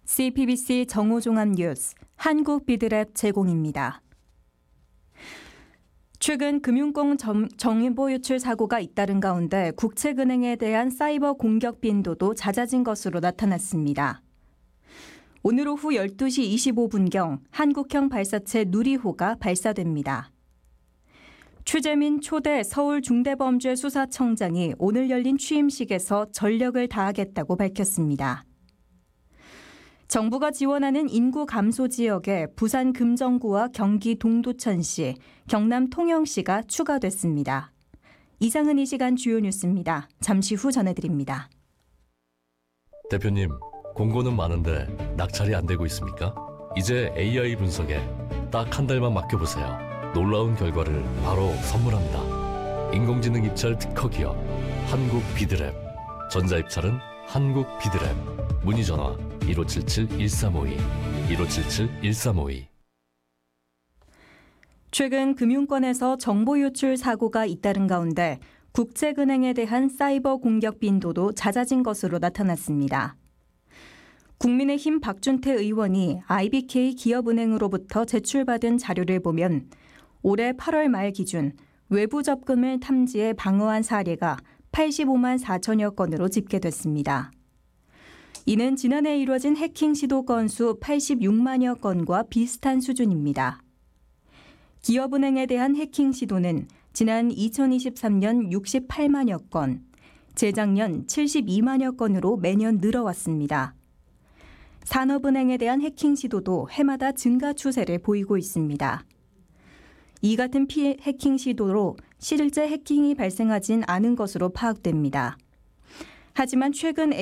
CPBC 정오종합 뉴스 한국 비드랩 제공입니다. 최근 금융권 정보 유출 사고가 잇따른 가운데 국책은행에 대한 사이버 공격 빈도도 잦아진 것으로 나타났습니다. 오늘 오후 12시 25분경 한국형 발사체 누리호가 발사됩니다. 최재민 초대 서울중대범죄수사청장이 오늘 열린 취임식에서 전력을 다하겠다고 밝혔습니다. 정부가 지원하는 인구 감소 지역에 부산 금정구와 경기 동두천시, 경남 통영시가 추가됐습니다. 이상은 이 시간 주요 뉴스입니다. 잠시 후 전해드립니다. 대표님, 공고는 많은데 낙찰이 안 되고 있습니까? 이제 AI 분석에 딱 한 달만 맡겨보세요. 놀라운 결과를 바로 선물합니다. 인공지능 입찰 특허 기업 한국 비드랩. 전자입찰은 한국 비드랩. 문의 전화 1577-1352, 1577-1352. 최근 금융권에서 정보 유출 사고가 잇따른 가운데 국책은행에 대한 사이버 공격 빈도도 잦아진 것으로 나타났습니다. 국민의힘 박준태 의원이 IBK 기업은행으로부터 제출받은 자료를 보면 올해 8월 말 기준 외부 접근을 탐지해 방어한 사례가 85만 4천여 건으로 집계됐습니다. 이는 지난해 이뤄진 해킹 시도 건수 86만여 건과 비슷한 수준입니다. 기업은행에 대한 해킹 시도는 지난 2023년 68만여 건, 재작년 72만여 건으로 매년 늘어왔습니다. 산업은행에 대한 해킹 시도도 해마다 증가 추세를 보이고 있습니다. 이 같은 해킹 시도로 실제 해킹이 발생하진 않은 것으로 파악됩니다. 하지만 최근